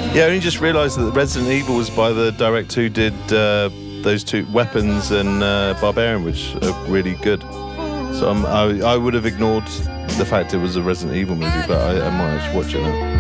Yeah, I only just realised that Resident Evil was by the director who did those two, Weapons and Barbarian, which are really good. So I would have ignored the fact it was a Resident Evil movie, but I might actually watch it now.